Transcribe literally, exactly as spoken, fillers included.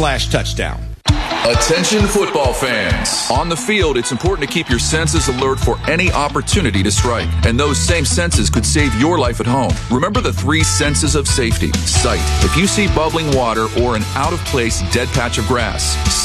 slash touchdown. Attention football fans. On the field, it's important to keep your senses alert for any opportunity to strike. And those same senses could save your life at home. Remember the three senses of safety. Sight. If you see bubbling water or an out-of-place dead patch of grass.